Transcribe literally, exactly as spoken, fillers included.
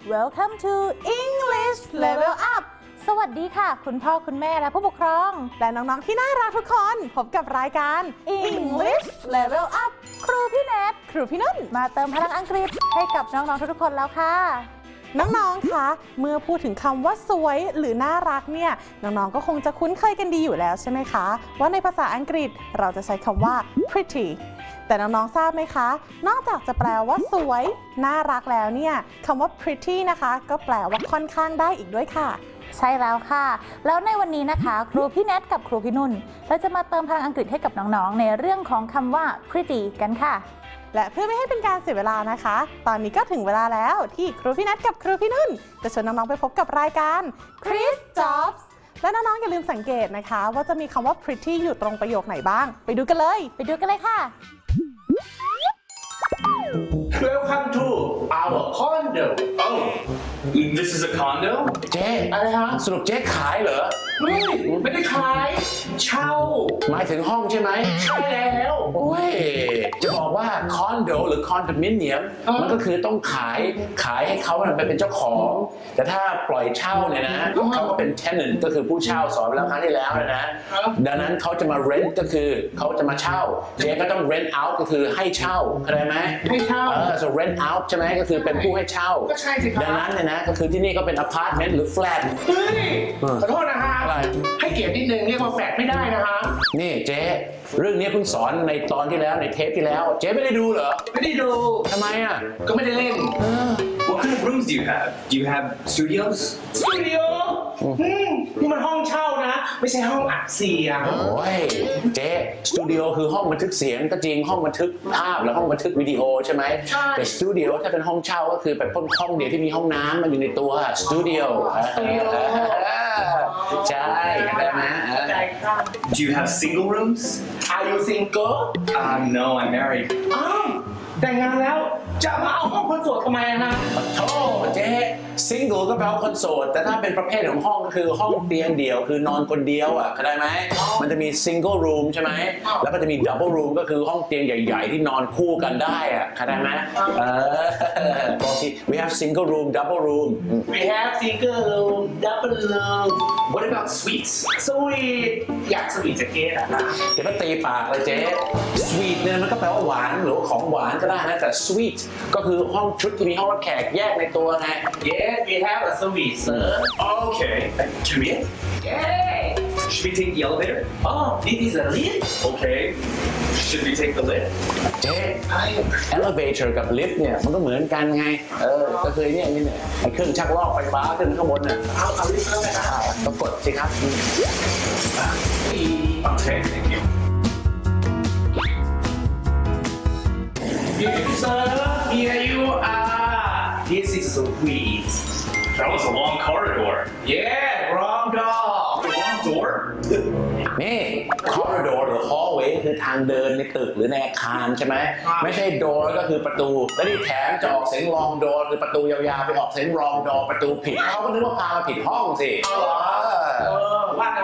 Welcome to English Level Up สวัสดีค่ะคุณพ่อคุณแม่และผู้ปกครองและน้องๆที่น่ารักทุกคนพบกับรายการ English Level Up ครูพี่เนทครูพี่นุ่นมาเติมพลังอังกฤษให้กับน้องๆทุกๆคนแล้วค่ะน้องๆคะเมื่อพูดถึงคำว่าสวยหรือน่ารักเนี่ยน้องๆก็คงจะคุ้นเคยกันดีอยู่แล้วใช่ไหมคะว่าในภาษาอังกฤษเราจะใช้คำว่า pretty แต่น้องๆทราบไหมคะนอกจากจะแปลว่าสวยน่ารักแล้วเนี่ยคำว่า pretty นะคะก็แปลว่าค่อนข้างได้อีกด้วยค่ะใช่แล้วค่ะแล้วในวันนี้นะคะครูพี่เนทกับครูพี่นุ่นเราจะมาเติมพลังอังกฤษให้กับน้องๆในเรื่องของคำว่า pretty กันค่ะและเพื่อไม่ให้เป็นการเสียเวลานะคะตอนนี้ก็ถึงเวลาแล้วที่ครูพี่นัทกับครูพี่นุ่นจะชวนน้องๆไปพบกับรายการ Chris Jobs และน้องๆอย่าลืมสังเกตนะคะว่าจะมีคำว่า pretty อยู่ตรงประโยคไหนบ้างไปดูกันเลยไปดูกันเลยค่ะ Welcome to our condo. Oh, this is a condo? เจ๊อะไรฮะสรุปเจ๊ขายเหรอไม่ไม่ได้ขายเช่าหมายถึงห้องใช่ไหมใช่แล้วโอ้ยจะบอกว่าคอนโดหรือคอนโดมิเนียมมันก็คือต้องขายขายให้เขาไปเป็นเจ้าของแต่ถ้าปล่อยเช่าเนี่ยนะเขาก็เป็น tenant ก็คือผู้เช่าสอนไปแล้วครั้งที่แล้วนะดังนั้นเขาจะมา rent ก็คือเขาจะมาเช่าเจ๊ก็ต้อง rent out ก็คือให้เช่าเข้าใจไหมให้เช่าเออ so rent out ใช่ไหมก็คือเป็นผู้ให้เช่าก็ใช่สิครับดังนั้นเนี่ยนะก็คือที่นี่ก็เป็น apartment หรือ flat เฮ้ยขอโทษนะฮะอะไรให้เกียรตินิดนึงเรียกว่าแฟลตไม่ได้นะฮะนี่เจ๊เรื่องนี้เพิ่งสอนในตอนที่แล้วในเทปที่แล้วเจ๊ไม่ได้ดูเหรอไม่ได้ดูทำไมอ่ะก็ไม่ได้เล่น What kind of rooms do you have? Do you have studios? สตูดิโอนี่มันห้องเช่านะไม่ใช่ห้องอัดเสียงโอ้ยเจ๊สตูดิโอคือห้องบันทึกเสียงก็จริงห้องบันทึกภาพแล้วห้องบันทึกวิดีโอใช่ไหมใช่แต่สตูดิโอถ้าเป็นห้องเช่าก็คือแบบห้องเดียวที่มีห้องน้ำมันอยู่ในตัวสตูดิโอใช่ได้ไหม Do you have single rooms? Are you single? Uh, no, I'm married. อ้าวแต่งงานแล้วจะมาเอาห้องคนโสดทำไมนะโธ่เจ๊ single ก็แปลว่าคนโสดแต่ถ้าเป็นประเภทของห้องก็คือห้องเตียงเดี่ยวคือนอนคนเดียวอ่ะเข้าใจไหมมันจะมี single room ใช่ไหมแล้วก็จะมี double room ก็คือห้องเตียงใหญ่ๆที่นอนคู่กันได้อ่ะเข้าใจไหมเออบอกสิ we have single room double room We have single room double room What about suites? Sweet อยากสวีทจะเกตอ่ะนะเดี๋ยวก็ตีปากเลยเจ๊ sweet เนี่ยมันก็แปลว่าหวานหรือว่าของหวานก็ได้นะแต่ sweet ก็คือห้องชุดที่มีห้องรับแขกแยกในตัวไง Yes we have a suite sir Okay. Can we in? Yay Should we take the elevator? Oh this is a lift Okay. Should we take the lift? เจ๊ elevator กับ lift เนี่ยมันก็เหมือนกันไงเออก็คือเนี่ยนี่เนี่ยไอ้เครื่องชักลอกไฟฟ้าขึ้นข้างบนน่ะเอาเอาลิฟต์เข้าไปนะต้องกดสิครับ Okay, thank you. Sir here you are This is sweet That was a long corridor. Yeah wrong door Long door? นี่ corridor หรือ hallway คือทางเดินในตึกหรือในอาคารใช่ไหมไม่ใช่ door ก็คือประตูแล้วนี่แถมจะออกเสียง long door คือประตูยาวๆไปออกเสียง wrong door ประตูผิดเขาก็นึกว่าพามาผิดห้องสิเออว่า